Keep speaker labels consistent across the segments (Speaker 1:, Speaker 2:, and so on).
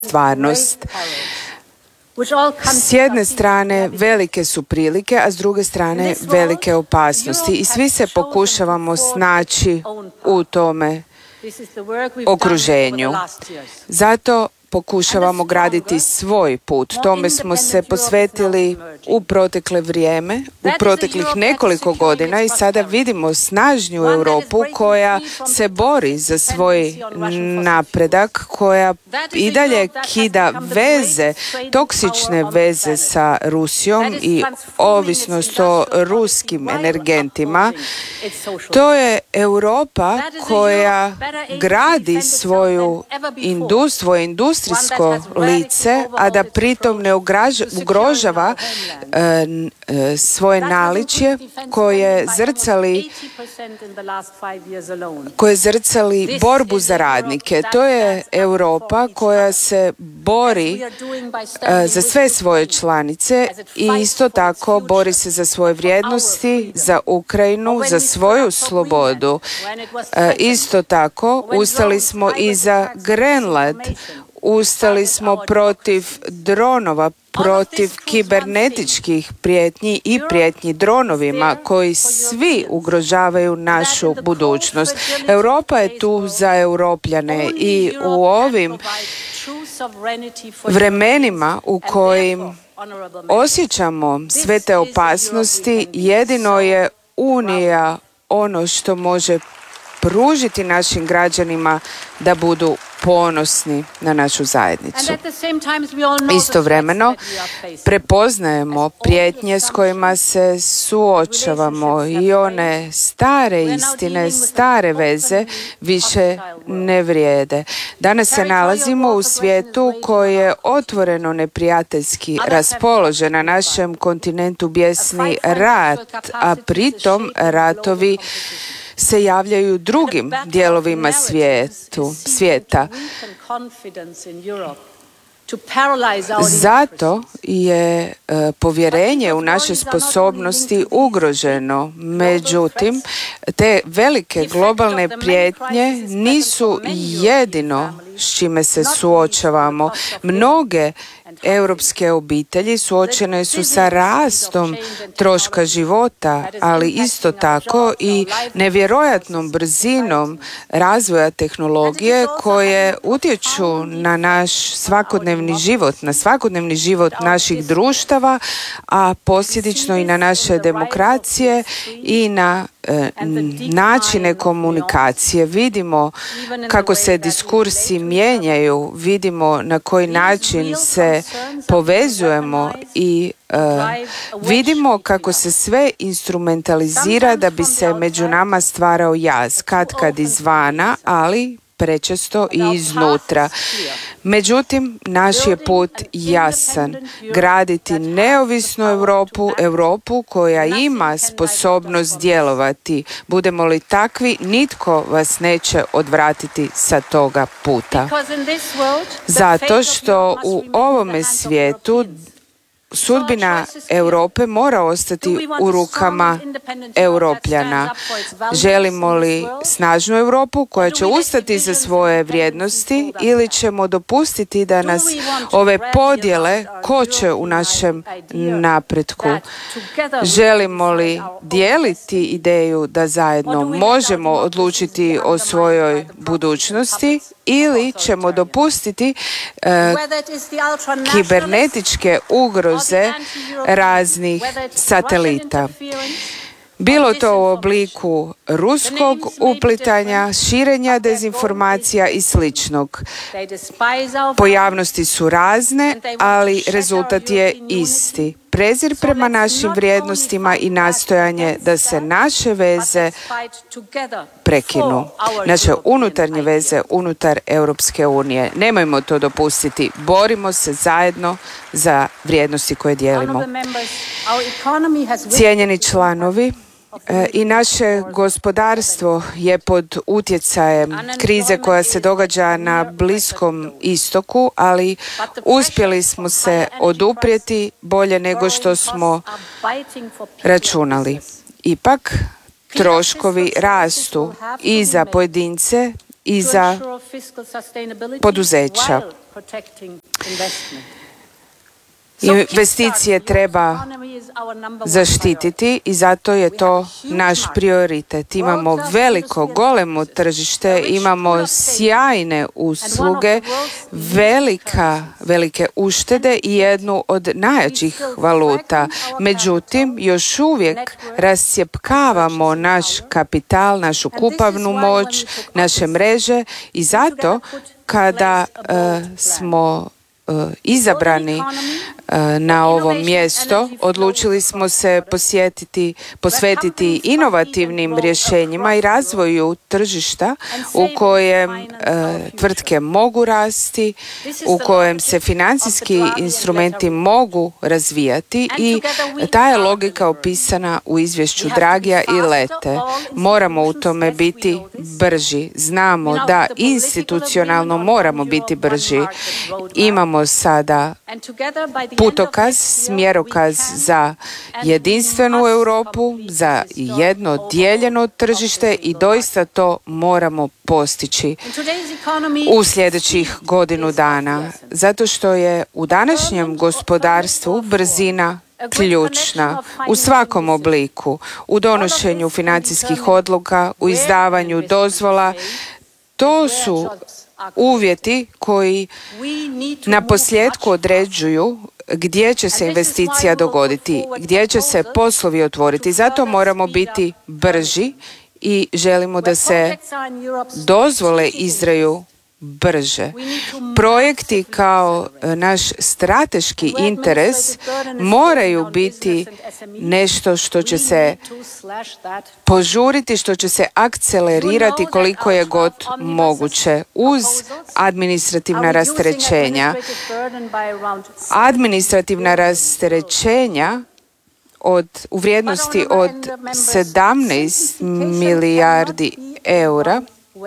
Speaker 1: stvarnost. S jedne strane velike su prilike, a s druge strane velike opasnosti i svi se pokušavamo snaći u tome okruženju. Zato pokušavamo graditi svoj put. Tome smo se posvetili u proteklih nekoliko godina i sada vidimo snažniju Europu koja se bori za svoj napredak, koja i dalje kida veze, toksične veze sa Rusijom i ovisnost o ruskim energentima. To je Europa koja gradi svoje industrijsko lice, a da pritom ne ugrožava svoje naličje koje zrcali borbu za radnike. To je Europa koja se bori za sve svoje članice i isto tako bori se za svoje vrijednosti, za Ukrajinu, za svoju slobodu. Isto tako ustali smo i za Grenland, ustali smo protiv dronova, protiv kibernetičkih prijetnji i prijetnji dronovima koji svi ugrožavaju našu budućnost. Europa je tu za Europljane i u ovim vremenima u kojim osjećamo sve te opasnosti, jedino je Unija ono što može pružiti našim građanima da budu ponosni na našu zajednicu. Istovremeno prepoznajemo prijetnje s kojima se suočavamo i one stare istine, stare veze više ne vrijede. Danas se nalazimo u svijetu koji je otvoreno neprijateljski raspoložen. Na našem kontinentu bjesni rat, a pritom ratovi se javljaju drugim dijelovima svijeta. Zato je povjerenje u naše sposobnosti ugroženo. Međutim, te velike globalne prijetnje nisu jedino s čime se suočavamo. Mnoge europske obitelji suočene su sa rastom troška života, ali isto tako i nevjerojatnom brzinom razvoja tehnologije koje utječu na naš svakodnevni život, na svakodnevni život naših društava, a posljedično i na naše demokracije i na načine komunikacije. Vidimo kako se diskursi mijenjaju, vidimo na koji način se povezujemo i vidimo kako se sve instrumentalizira da bi se među nama stvarao jaz, katkad izvana, ali prečesto i iznutra. Međutim, naš je put jasan. Graditi neovisnu Europu koja ima sposobnost djelovati. Budemo li takvi, nitko vas neće odvratiti sa toga puta. Zato što u ovome svijetu sudbina Europe mora ostati u rukama Europljana. Želimo li snažnu Europu koja će ustati za svoje vrijednosti ili ćemo dopustiti da nas ove podjele koče u našem napretku? Želimo li dijeliti ideju da zajedno možemo odlučiti o svojoj budućnosti ili ćemo dopustiti kibernetičke ugroze raznih satelita? Bilo to u obliku ruskog uplitanja, širenja dezinformacija i sličnog. Pojavnosti su razne, ali rezultat je isti. Prezir prema našim vrijednostima i nastojanje da se naše veze prekinu. Naše unutarnje veze unutar Europske unije. Nemojmo to dopustiti. Borimo se zajedno za vrijednosti koje dijelimo. Cijenjeni članovi, i naše gospodarstvo je pod utjecajem krize koja se događa na Bliskom istoku, ali uspjeli smo se oduprijeti bolje nego što smo računali. Ipak, troškovi rastu i za pojedince i za poduzeća. Investicije treba zaštititi i zato je to naš prioritet. Imamo veliko, golemo tržište, imamo sjajne usluge, velike uštede i jednu od najjačih valuta. Međutim, još uvijek rascjepkavamo naš kapital, našu kupovnu moć, naše mreže i zato kada smo izabrani na ovo mjesto, odlučili smo se posvetiti inovativnim rješenjima i razvoju tržišta u kojem tvrtke mogu rasti, u kojem se financijski instrumenti mogu razvijati i ta je logika opisana u izvješću Draghija i Lete. Moramo u tome biti brži. Znamo da institucionalno moramo biti brži. Imamo sada putokaz, smjerokaz za jedinstvenu Europu, za jedno dijeljeno tržište i doista to moramo postići u sljedećih godinu dana. Zato što je u današnjem gospodarstvu brzina ključna u svakom obliku, u donošenju financijskih odluka, u izdavanju dozvola. To su uvjeti koji na posljedku određuju gdje će se investicija dogoditi, gdje će se poslovi otvoriti. Zato moramo biti brži i želimo da se dozvole izdaju brže. Projekti kao naš strateški interes moraju biti nešto što će se požuriti, što će se akcelerirati koliko je god moguće uz administrativna rasterećenja. Administrativna rasterećenja u vrijednosti od 17 milijardi eura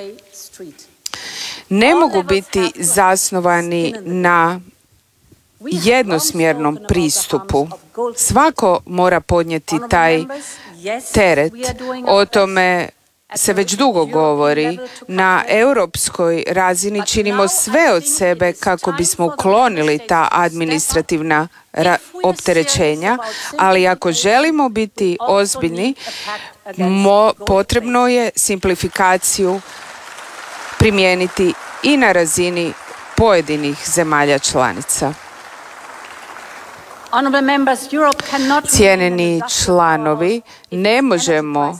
Speaker 1: ne mogu biti zasnovani na jednosmjernom pristupu. Svako mora podnijeti taj teret. O tome se već dugo govori. Na europskoj razini činimo sve od sebe kako bismo uklonili ta administrativna opterećenja, ali ako želimo biti ozbiljni, potrebno je simplifikaciju primijeniti i na razini pojedinih zemalja članica. Cijenjeni članovi, ne možemo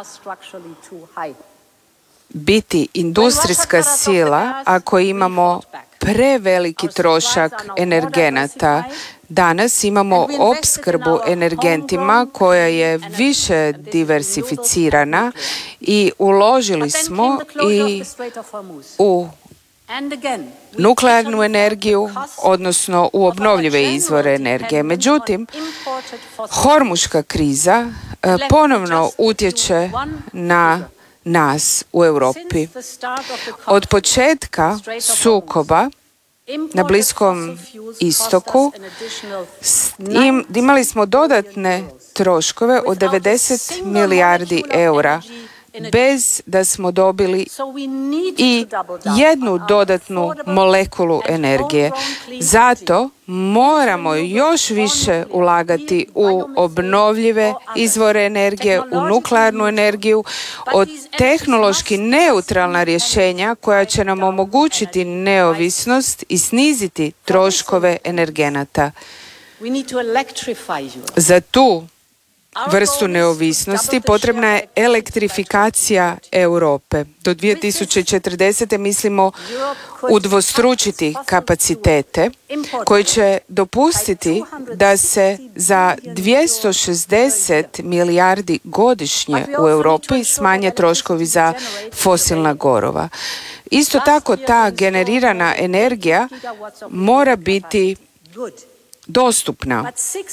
Speaker 1: biti industrijska sila ako imamo preveliki trošak energenata. Danas imamo opskrbu energentima koja je više diversificirana i uložili smo i u nuklearnu energiju, odnosno u obnovljive izvore energije. Međutim, Hormuška kriza ponovno utječe na nas u Europi. Od početka sukoba na Bliskom istoku imali smo dodatne troškove od 90 milijardi eura bez da smo dobili i jednu dodatnu molekulu energije. Zato moramo još više ulagati u obnovljive izvore energije, u nuklearnu energiju, od tehnološki neutralna rješenja koja će nam omogućiti neovisnost i sniziti troškove energenata. Za tu vrstu neovisnosti potrebna je elektrifikacija Europe. Do 2040. mislimo udvostručiti kapacitete koji će dopustiti da se za 260 milijardi godišnje u Europi smanje troškovi za fosilna goriva. Isto tako ta generirana energija mora biti dostupna.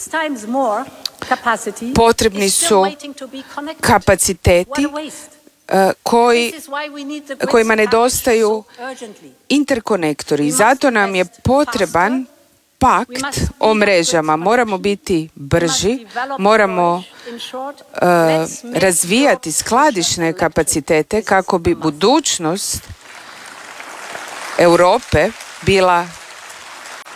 Speaker 1: Potrebni su kapaciteti kojima nedostaju interkonektori. Zato nam je potreban pakt o mrežama. Moramo biti brži, moramo razvijati skladišne kapacitete kako bi budućnost Europe bila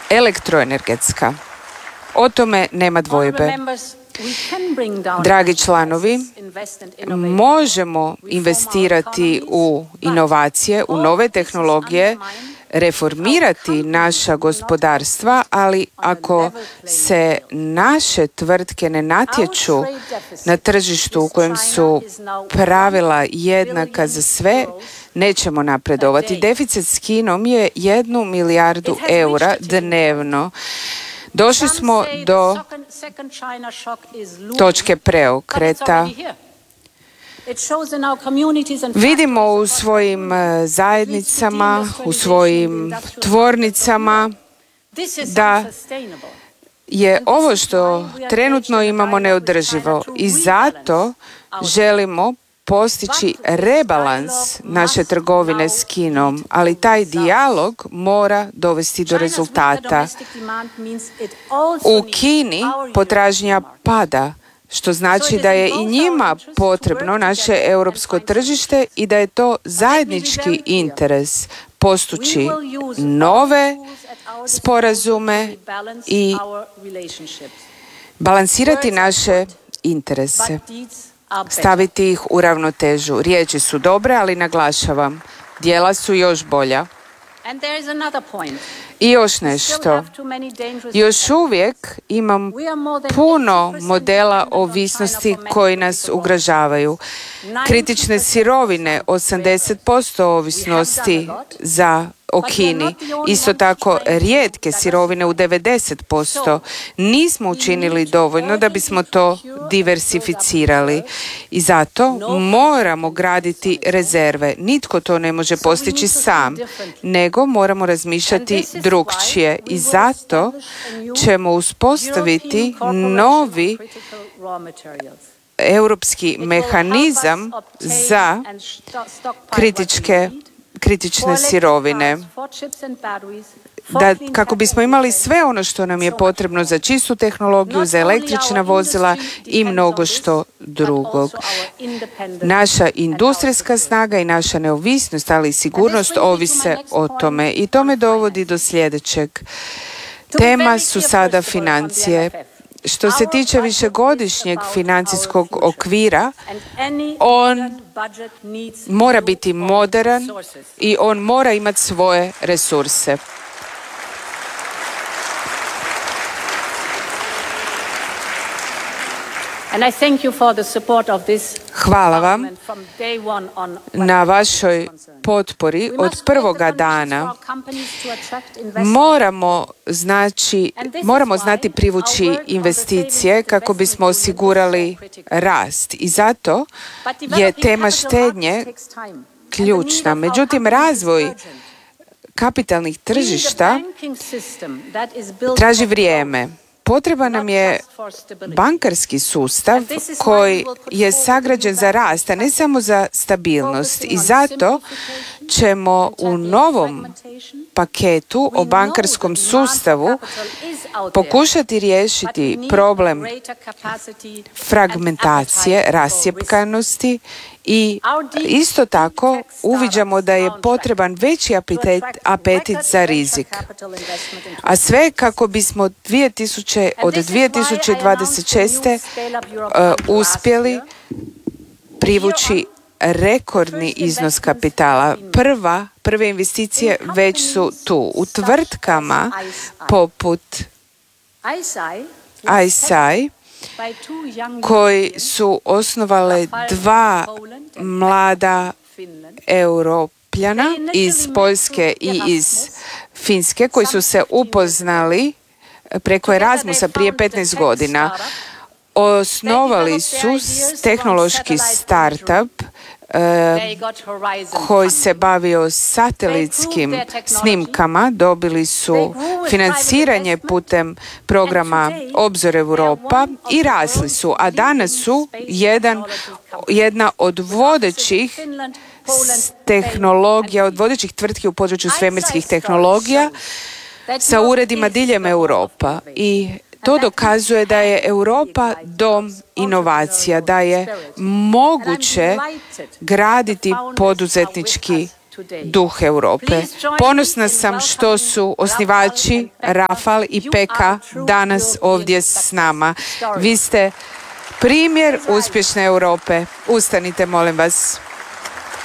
Speaker 1: elektroenergetska. O tome nema dvojbe. Dragi članovi, možemo investirati u inovacije, u nove tehnologije, reformirati naša gospodarstva, ali ako se naše tvrtke ne natječu na tržištu u kojem su pravila jednaka za sve, nećemo napredovati. Deficit s Kinom je 1 milijardu eura dnevno. Došli smo do točke preokreta. Vidimo u svojim zajednicama, u svojim tvornicama da je ovo što trenutno imamo neodrživo i zato želimo postići rebalans naše trgovine s Kinom, ali taj dijalog mora dovesti do rezultata. U Kini potražnja pada, što znači da je i njima potrebno naše europsko tržište i da je to zajednički interes postići nove sporazume i balansirati naše interese, staviti ih u ravnotežu. Riječi su dobre, ali naglašavam, djela su još bolja. I još nešto. Još uvijek imam puno modela ovisnosti koji nas ugrožavaju. Kritične sirovine, 80% ovisnosti o Kini. Isto tako rijetke sirovine u 90%. Nismo učinili dovoljno da bismo to diversificirali. I zato moramo graditi rezerve. Nitko to ne može postići sam, nego moramo razmišljati drukčije. I zato ćemo uspostaviti novi europski mehanizam za kritične sirovine, kako bismo imali sve ono što nam je potrebno za čistu tehnologiju, za električna vozila i mnogo što drugog. Naša industrijska snaga i naša neovisnost, ali i sigurnost ovise o tome. I to me dovodi do sljedećeg. Tema su sada financije. Što se tiče višegodišnjeg financijskog okvira, on mora biti modern i on mora imati svoje resurse. Hvala vam na vašoj potpori od prvoga dana. Moramo znati privući investicije kako bismo osigurali rast. I zato je tema štednje ključna. Međutim, razvoj kapitalnih tržišta traži vrijeme. Potreban nam je bankarski sustav koji je sagrađen za rast, a ne samo za stabilnost. I zato ćemo u novom paketu o bankarskom sustavu pokušati riješiti problem fragmentacije, rascjepkanosti i isto tako uviđamo da je potreban veći apetit za rizik. A sve kako bismo od 2026. Uspjeli privući rekordni iznos kapitala. Prve investicije već su tu. U tvrtkama poput ISI, koji su osnovale dva mlada Europljana iz Poljske i iz Finske, koji su se upoznali preko Erasmusa prije 15 godina. Osnovali su tehnološki startup koji se bavio satelitskim snimkama, dobili su financiranje putem programa Obzor Europa i rasli su, a danas su jedna od vodećih tehnologija, od vodećih tvrtki u području svemirskih tehnologija sa uredima diljem Europa. I to dokazuje da je Europa dom inovacija, da je moguće graditi poduzetnički duh Europe. Ponosna sam što su osnivači Rafal i Peka danas ovdje s nama. Vi ste primjer uspješne Europe. Ustanite, molim vas.